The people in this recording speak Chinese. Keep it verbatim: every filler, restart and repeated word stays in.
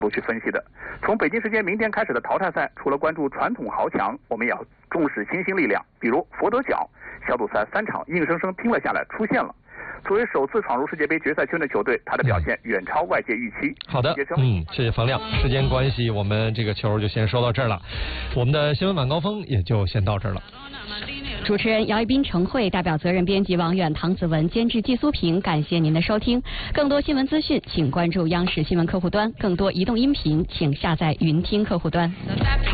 去分析的。从北京时间明天开始的淘汰赛，除了关注传统豪强，我们也要重视新兴力量，比如佛得角，小组赛三场硬生生拼了下来，出现了。作为首次闯入世界杯决赛圈的球队，他的表现远超外界预期。 好的，嗯，谢谢冯亮。时间关系，我们这个球就先说到这儿了，我们的新闻晚高峰也就先到这儿了。 主持人姚一斌、程慧，代表责任编辑王远、唐子文，监制季苏平，感谢您的收听。更多新闻资讯，请关注央视新闻客户端；更多移动音频，请下载云听客户端。